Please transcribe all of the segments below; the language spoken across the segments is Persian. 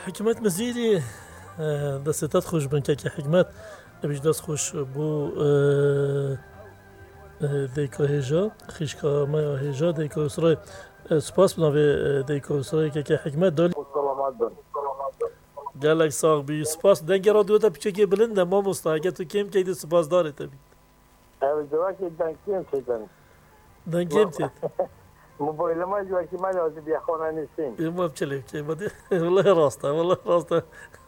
حکمت مزیدی دستت خوش بن که حکمت بیش دست خوش بو دیکا هجا خیشکا ما هجا دیکا اسرای سپاس بنابه دیکا اسرای که حکمت داری سلامت بن. گلک ساق بی سپاس دنگ را دوتا پیچه که بلنده ما مستحقه تو کم که سپاس داره تبی جواکی دنکیم شدن. دنگیم تید موبایل ما جواکی ما لازم بیا خانه نیستیم. این ما بچله که بده والله راسته والله راسته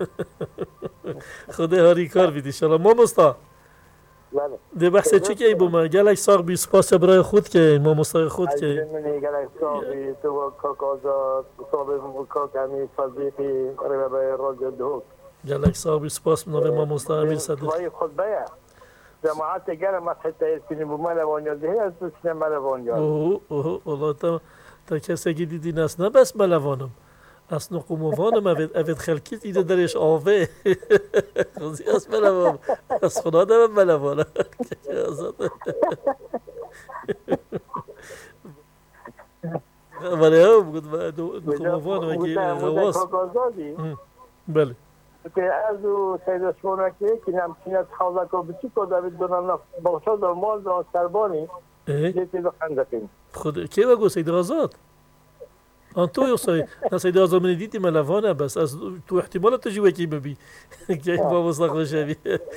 خدا هاری کار بیدی شلا ما مستا بله. ده بحث چی که ای بوم گلک ساق بی سپاس برای خود که ما مستحق خود از که زمینی گلک ساقی تو کاکازا صاحب کاکمی صدیقی ربای راجع دوک. گلک ساق بی سپاس بنابه ما مستحق امیر صدق وای خود بیا. جماعت گرم حتی ایستینی بوم لوانیا ده از تو سینما لوانیا. اوه والله تا کسی که دیدی ناس نه بس ملوانم اصلا قموانم اوید خلکی دیده درش آوه خوزی از ملوانم از خدا دم ملوانم ولی هم بود قموانم اگه غواص کاکازادی. بله که از او سید اسمونه که نمچینت حوضه که بچی که دارید دونم بخشا در مال در سربانی جیتی دو خندقیم خود کی بگو سید آزاد آن تو یوسای نه سید آزاد من دیدی ملوانه بس از تو احتمال تجربه کی ببی که با مستقل شوی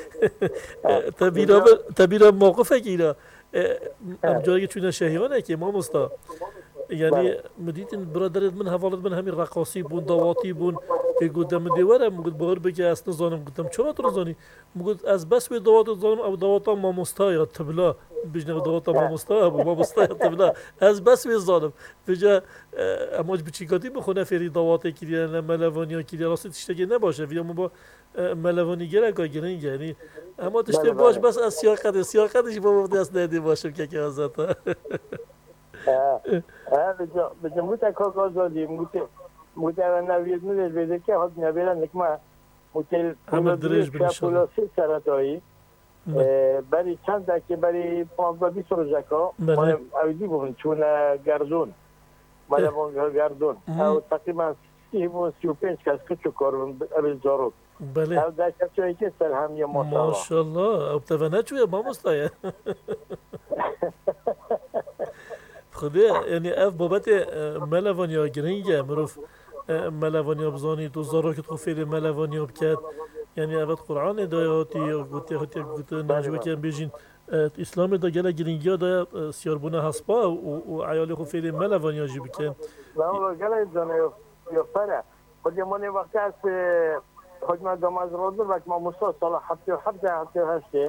تبیرا موقفه که اینا جایی چون شهیانه که ما مستا یعنی مدیتین برادرت من حوالت من همین رقاصی بون دواتی بون که گفتم دیواره مگود باور بگه اصلا زانم گفتم چرا تو زانی مگود از بس به دوات زانم او دواتا ما مستا یا تبلا بجنب دواتا ما مستا ابو ما مستا یا تبلا از بس به زانم بجا اماج بچیکاتی بخونه فری دواتی که نه ملوانیا که راست تشتگی نباشه ویا ما با ملوانی گره که گرین یعنی اما تشته باش بس از سیاقتش با دست ندی باشم که آزاده بجا موتا کاکازادی موتا نوید نوید بیده که خود نویدن نکمه موتیل پولاسی سرطایی برای چند دکه برای 15-20 روزکا من اویدی بودم چون گردون ملوان گردون او تقریبا 35 کس کچو کارون اویل زارو بله او دکه چوی که سر هم یه ماشالله او تفنه چویه ما مستایه خدا یعنی اف بابت ملوانیا گرینگه مروف ملوانیا بزانی تو زارو که تخفیر ملوانیا بکد یعنی اول قرآن دایاتی گوتی نجوه که بیجین اسلام دا گله گرینگیا دا سیاربونه هسپا و عیال خفیر ملوانیا جی بکن نه گله دانه یا پره خودی منی وقتی از حجم داماز روزو وقت ما مصطفى صلاح حتی